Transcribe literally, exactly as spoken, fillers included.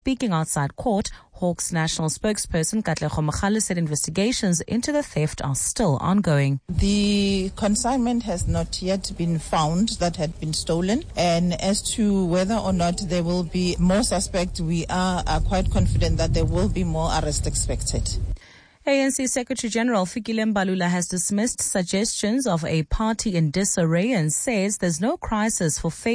Speaking outside court, Hawks National spokesperson Katlego Mogale said investigations into the theft are still ongoing. The consignment has not yet been found that had been stolen, and as to whether or not there will be more suspects, we are, are quite confident that there will be more arrests expected. A N C Secretary General Fikile Mbalula has dismissed suggestions of a party in disarray and says there's no crisis for